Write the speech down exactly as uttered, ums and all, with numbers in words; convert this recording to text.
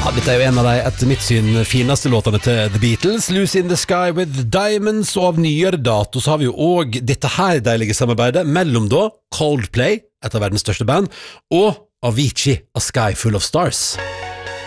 Dette er jo en av de, etter mitt syn, fineste låtene til The Beatles, Lucy in the Sky with Diamonds, og av nyere dato så har vi jo også dette her deilige samarbeidet mellom da Coldplay, et av verdens største band, og Avicii, A Sky Full of Stars.